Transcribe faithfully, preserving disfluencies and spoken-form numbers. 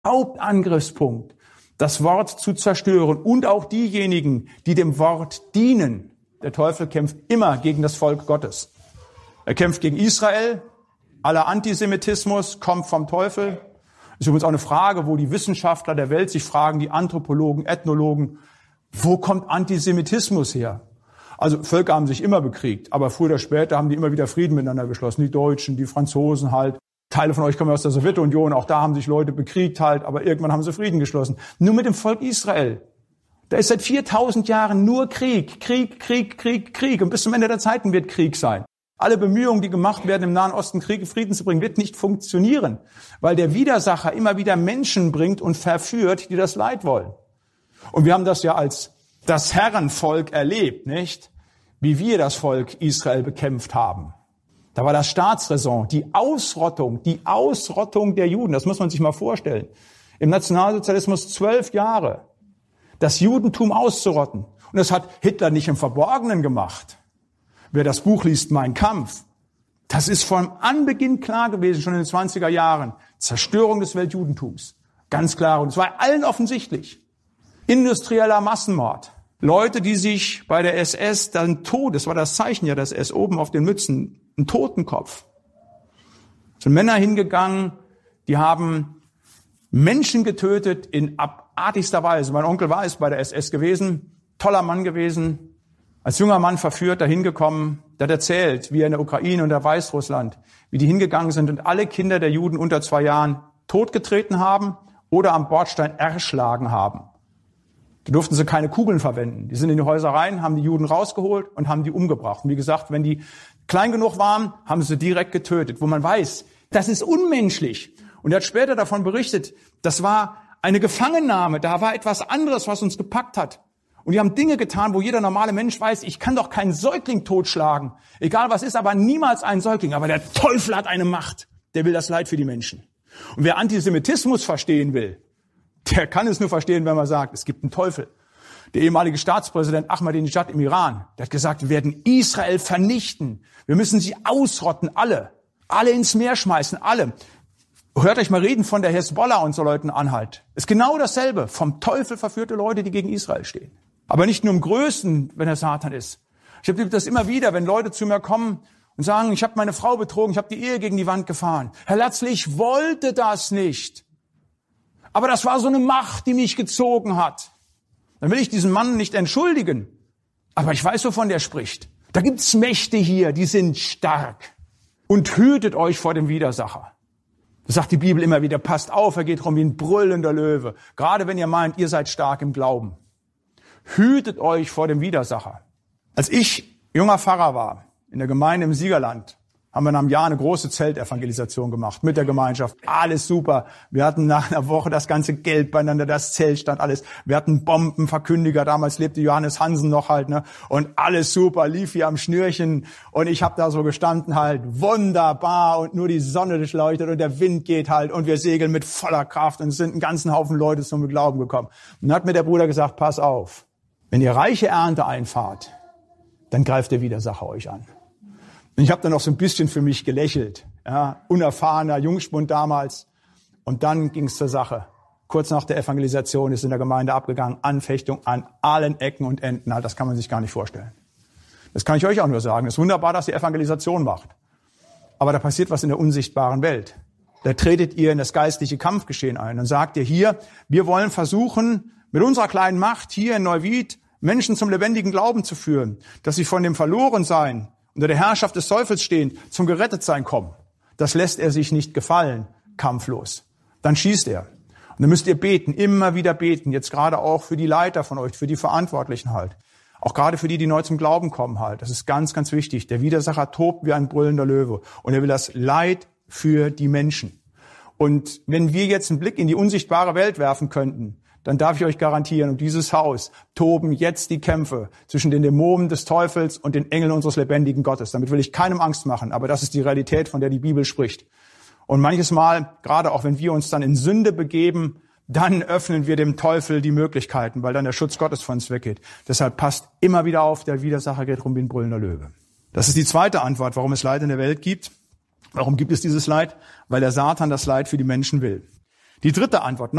Hauptangriffspunkt, das Wort zu zerstören und auch diejenigen, die dem Wort dienen. Der Teufel kämpft immer gegen das Volk Gottes. Er kämpft gegen Israel. Aller Antisemitismus kommt vom Teufel. Das ist übrigens auch eine Frage, wo die Wissenschaftler der Welt sich fragen, die Anthropologen, Ethnologen, wo kommt Antisemitismus her? Also Völker haben sich immer bekriegt, aber früher oder später haben die immer wieder Frieden miteinander geschlossen. Die Deutschen, die Franzosen halt. Teile von euch kommen aus der Sowjetunion, auch da haben sich Leute bekriegt halt, aber irgendwann haben sie Frieden geschlossen. Nur mit dem Volk Israel. Da ist seit viertausend Jahren nur Krieg, Krieg, Krieg, Krieg, Krieg. Und bis zum Ende der Zeiten wird Krieg sein. Alle Bemühungen, die gemacht werden, im Nahen Osten Krieg, Frieden zu bringen, wird nicht funktionieren, weil der Widersacher immer wieder Menschen bringt und verführt, die das Leid wollen. Und wir haben das ja als das Herrenvolk erlebt, nicht? Wie wir das Volk Israel bekämpft haben. Da war das Staatsräson, die Ausrottung, die Ausrottung der Juden. Das muss man sich mal vorstellen. Im Nationalsozialismus zwölf Jahre, das Judentum auszurotten. Und das hat Hitler nicht im Verborgenen gemacht. Wer das Buch liest, Mein Kampf, das ist von Anbeginn klar gewesen, schon in den zwanziger Jahren. Zerstörung des Weltjudentums. Ganz klar. Und es war allen offensichtlich. Industrieller Massenmord. Leute, die sich bei der S S dann tot, das war das Zeichen ja, das S oben auf den Mützen, ein Totenkopf. Es sind Männer hingegangen, die haben Menschen getötet in abartigster Weise. Mein Onkel war es bei der S S gewesen, toller Mann gewesen, als junger Mann verführt, dahin gekommen, der hat erzählt, wie er in der Ukraine und der Weißrussland, wie die hingegangen sind und alle Kinder der Juden unter zwei Jahren totgetreten haben oder am Bordstein erschlagen haben. Da durften sie keine Kugeln verwenden. Die sind in die Häuser rein, haben die Juden rausgeholt und haben die umgebracht. Und wie gesagt, wenn die klein genug waren, haben sie direkt getötet, wo man weiß, das ist unmenschlich. Und er hat später davon berichtet, das war eine Gefangennahme, da war etwas anderes, was uns gepackt hat. Und die haben Dinge getan, wo jeder normale Mensch weiß, ich kann doch keinen Säugling totschlagen. Egal was ist, aber niemals einen Säugling. Aber der Teufel hat eine Macht, der will das Leid für die Menschen. Und wer Antisemitismus verstehen will, der kann es nur verstehen, wenn man sagt, es gibt einen Teufel. Der ehemalige Staatspräsident Ahmadinejad im Iran, der hat gesagt, wir werden Israel vernichten. Wir müssen sie ausrotten, alle. Alle ins Meer schmeißen, alle. Hört euch mal reden von der Hezbollah und so Leuten an halt. Ist genau dasselbe. Vom Teufel verführte Leute, die gegen Israel stehen. Aber nicht nur im Größten, wenn er Satan ist. Ich habe das immer wieder, wenn Leute zu mir kommen und sagen, ich habe meine Frau betrogen, ich habe die Ehe gegen die Wand gefahren. Herr Latzl, ich wollte das nicht. Aber das war so eine Macht, die mich gezogen hat. Dann will ich diesen Mann nicht entschuldigen. Aber ich weiß, wovon der spricht. Da gibt's Mächte hier, die sind stark. Und hütet euch vor dem Widersacher. Das sagt die Bibel immer wieder, passt auf, er geht rum wie ein brüllender Löwe. Gerade wenn ihr meint, ihr seid stark im Glauben. Hütet euch vor dem Widersacher. Als ich junger Pfarrer war, in der Gemeinde im Siegerland, haben wir nach einem Jahr eine große Zeltevangelisation gemacht mit der Gemeinschaft. Alles super. Wir hatten nach einer Woche das ganze Geld beieinander, das Zelt stand alles. Wir hatten Bombenverkündiger, damals lebte Johannes Hansen noch halt, ne? Und alles super, lief wie am Schnürchen. Und ich habe da so gestanden halt, wunderbar. Und nur die Sonne durchleuchtet und der Wind geht halt. Und wir segeln mit voller Kraft. Und es sind einen ganzen Haufen Leute zum Glauben gekommen. Und dann hat mir der Bruder gesagt, pass auf, wenn ihr reiche Ernte einfahrt, dann greift der Widersacher euch an. Und ich habe dann noch so ein bisschen für mich gelächelt, ja, unerfahrener Jungspund damals. Und dann ging es zur Sache. Kurz nach der Evangelisation ist in der Gemeinde abgegangen, Anfechtung an allen Ecken und Enden. Das kann man sich gar nicht vorstellen. Das kann ich euch auch nur sagen. Es ist wunderbar, dass ihr Evangelisation macht. Aber da passiert was in der unsichtbaren Welt. Da tretet ihr in das geistliche Kampfgeschehen ein. Dann sagt ihr hier, wir wollen versuchen, mit unserer kleinen Macht hier in Neuwied Menschen zum lebendigen Glauben zu führen, dass sie von dem Verlorensein, unter der Herrschaft des Teufels stehend, zum Gerettetsein kommen. Das lässt er sich nicht gefallen, kampflos. Dann schießt er. Und dann müsst ihr beten, immer wieder beten, jetzt gerade auch für die Leiter von euch, für die Verantwortlichen halt. Auch gerade für die, die neu zum Glauben kommen halt. Das ist ganz, ganz wichtig. Der Widersacher tobt wie ein brüllender Löwe. Und er will das Leid für die Menschen. Und wenn wir jetzt einen Blick in die unsichtbare Welt werfen könnten, dann darf ich euch garantieren, um dieses Haus toben jetzt die Kämpfe zwischen den Dämonen des Teufels und den Engeln unseres lebendigen Gottes. Damit will ich keinem Angst machen, aber das ist die Realität, von der die Bibel spricht. Und manches Mal, gerade auch wenn wir uns dann in Sünde begeben, dann öffnen wir dem Teufel die Möglichkeiten, weil dann der Schutz Gottes von uns weggeht. Deshalb passt immer wieder auf, der Widersacher geht rum wie ein brüllender Löwe. Das ist die zweite Antwort, warum es Leid in der Welt gibt. Warum gibt es dieses Leid? Weil der Satan das Leid für die Menschen will. Die dritte Antwort.